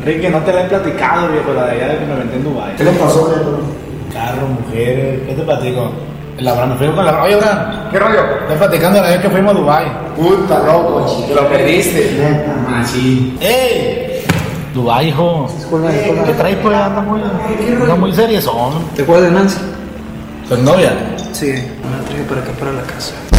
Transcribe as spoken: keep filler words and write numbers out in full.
Ricky, no te la he platicado, viejo, la de allá de que me metí en Dubái. ¿Qué le pasó, viejo? Carro, mujeres, ¿qué te platico? El Abraham, me fui con el Abraham. Oye, Abraham, ¿Qué rollo? estoy platicando la vez que fuimos a Dubái. Puta, loco, chico. Te lo perdiste. Neta, Machín. ¡Ey! Dubái, hijo. Disculpa, disculpa. ¿Qué traes, pues? Anda muy, anda muy seriezón. ¿Te acuerdas de Nancy? ¿Tu novia? Sí, me la traje para acá, para la casa.